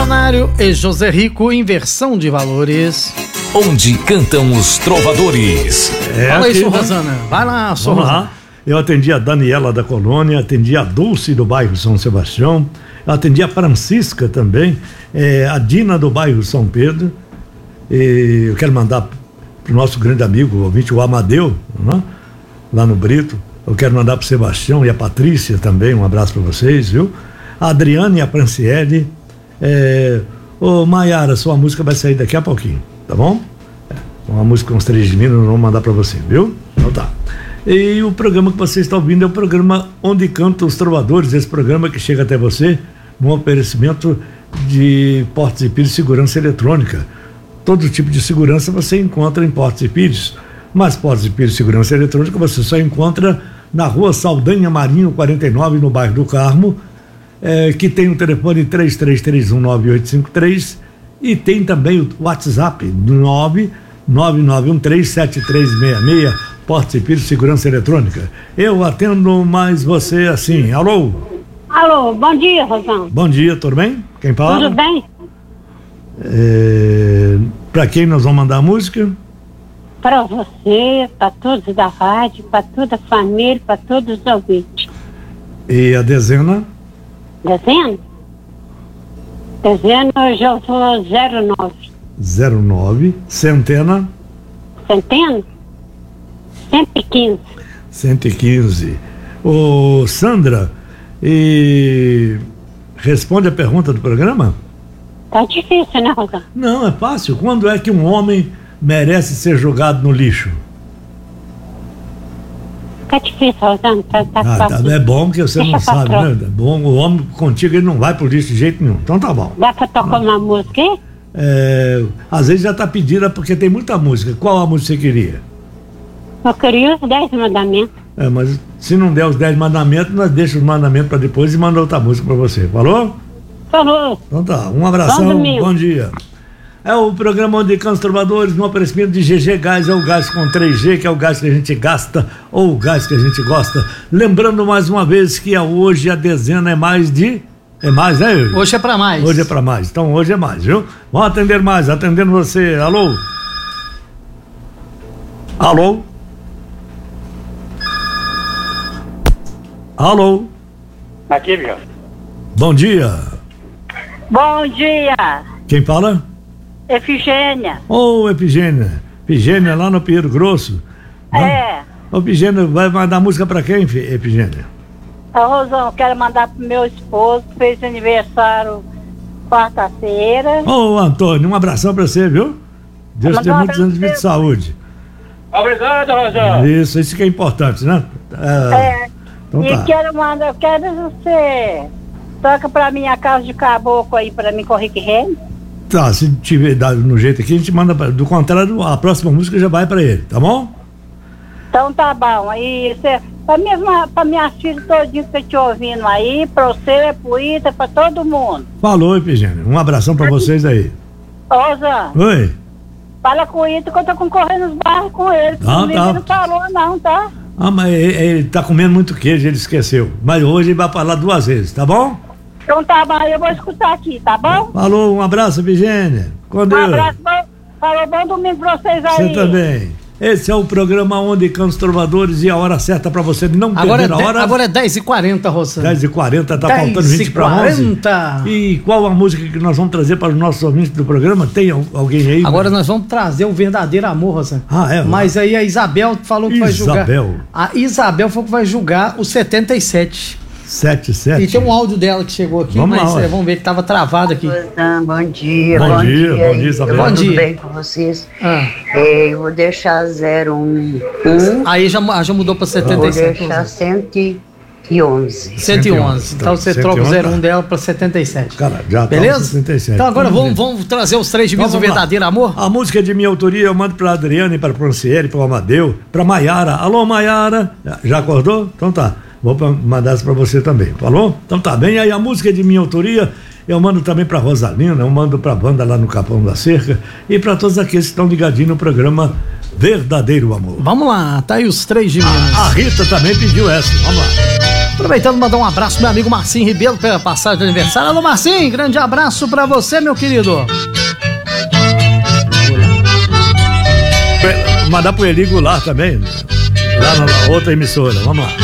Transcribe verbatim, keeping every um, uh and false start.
Milionário e José Rico, inversão de valores. Onde cantam os trovadores. É, fala isso, Rosana. Vai lá, sua Vamos Rosana. lá. Eu atendi a Daniela da Colônia, atendi a Dulce do bairro São Sebastião, eu atendi a Francisca também, é, a Dina do bairro São Pedro. E eu quero mandar pro nosso grande amigo, o ouvinte, o Amadeu, né? Lá no Brito. Eu quero mandar pro Sebastião e a Patrícia também, um abraço para vocês, viu? A Adriana e a Franciele. É, ô Maiara, sua música vai sair daqui a pouquinho, tá bom? É, uma música com uns três de Minas, vamos mandar para você, viu? Então tá. E o programa que você está ouvindo é o programa Onde Cantam os Trovadores, esse programa que chega até você no oferecimento de Portas e Pires Segurança Eletrônica. Todo tipo de segurança você encontra em Portas e Pires, mas Portas e Pires Segurança Eletrônica você só encontra na rua Saldanha Marinho quarenta e nove, no bairro do Carmo, é, que tem o telefone três três três um nove oito cinco três e tem também o WhatsApp nove nove nove um três sete três seis seis. Portas e Pires Segurança Eletrônica. Eu atendo mais você assim. Alô? Alô, bom dia, Rosão. Bom dia, tudo bem? Quem fala? Tudo bem? É, para quem nós vamos mandar a música? Para você, para todos da rádio, para toda a família, para todos os ouvintes. E a dezena? Dezena? Dezena eu já sou zero nove. zero nove. Centena? Centena? cento e quinze. cento e quinze. Ô, Sandra, e responde a pergunta do programa? Tá difícil, né, Rosão? Não, é fácil. Quando é que um homem merece ser jogado no lixo? Tá difícil, Rosão. Tá, tá Ah, fácil. tá, é bom que você Deixa não pra sabe, próxima. né? É bom, o homem contigo ele não vai pro lixo de jeito nenhum. Então tá bom. Dá pra tocar uma música aí? É, às vezes já tá pedida porque tem muita música. Qual a música você queria? Eu queria os dez mandamentos. É, mas se não der os dez mandamentos, nós deixamos os mandamentos para depois e manda outra música para você. Falou? Falou. Então tá, um abração, Bom domingo. bom dia. É o programa Onde Cantam os Trovadores, no oferecimento de G G Gás, é o gás com três G, que é o gás que a gente gasta, ou o gás que a gente gosta. Lembrando mais uma vez que hoje a dezena é mais de... É mais, né? Hoje, hoje é pra mais. Hoje é pra mais, então hoje é mais, viu? Vamos atender mais, atendendo você. Alô? Alô? Alô? Aqui, viu? Bom dia. Bom dia. Quem fala? Efigênia. Ô, oh, Epigênia. Epigênia lá no Pinheiro Grosso. É. Ô, Epigênia, vai mandar música pra quem, Epigênia? A Rosão, quero mandar pro meu esposo, que fez aniversário quarta-feira. Ô, oh, Antônio, um abração pra você, viu? Deus te dê muitos anos de vida e saúde. Obrigado, Rosão. Isso, isso que é importante, né? É. É. Então E tá. quero mandar, eu quero você toca pra mim a casa de caboclo aí pra mim com o Rick Renner. Tá, se tiver dado no jeito aqui, a gente manda pra, do contrário, a próxima música já vai pra ele, tá bom? Então tá bom. Aí você, pra minha, pra minha filha todinha que tá te ouvindo aí, pra você, pro Ita, pra todo mundo. Falou, Epigênia. Um abração pra vocês aí. Ô, Rosão, Oi. fala com o Ita que eu tô concorrendo nos bairros com ele. Ah, Comigo tá. ele não falou não, tá? Ah, mas ele, ele tá comendo muito queijo, ele esqueceu. Mas hoje ele vai falar duas vezes, tá bom? Então tá bom, eu vou escutar aqui, tá bom? Falou, um abraço, Epigênia. Com Um Deus. abraço, bom, falou, bom domingo pra vocês aí. Você também. Esse é o programa Onde Cantam os Trovadores e a hora certa pra você não Agora é, perder a hora. de, agora é dez e quarenta, Rosana. dez e quarenta, tá dez faltando vinte para onze. E qual a música que nós vamos trazer para os nossos ouvintes do programa? Tem alguém aí? Agora nós vamos trazer o verdadeiro amor, Rosana. Ah, é? Mas aí a Isabel falou que vai julgar. Isabel. A Isabel falou que vai julgar o setenta e sete. setenta e sete. E tem um áudio dela que chegou aqui, Vamos mas lá, é, vamos ver que tava travado aqui. Bom dia, Bom bom, dia, dia, bom dia, Isabel. Bom Bom dia. Tudo bem com vocês? Ah. É, eu vou deixar zero um um. Aí já, já mudou para setenta Vou e sete. deixar cento e onze. cento e onze. Então você troca o zero um dela para setenta e sete. Cara, já tá beleza? no setenta e sete. Então agora Vamos vamos, ver. vamos trazer os três divinos Então, do vamos lá. verdadeiro amor? A música é de minha autoria, eu mando pra Adriane, pra Franciele, pro Amadeu, pra Maiara. Alô, Maiara. Já acordou? Então tá. Vou pra- mandar isso pra você também. Falou? Então tá bem. Aí a música é de minha autoria, eu mando também pra Rosalina, eu mando pra banda lá no Capão da Cerca e pra todos aqueles que estão ligadinhos no programa Verdadeiro Amor. Vamos lá, tá aí os três divinos. A Rita também pediu essa. Vamos lá. Aproveitando, mandar um abraço pro meu amigo Marcinho Ribeiro pela passagem de aniversário. Alô, Marcinho, grande abraço pra você, meu querido. Mandar pro Eli Goulart também, lá na outra emissora. Vamos lá.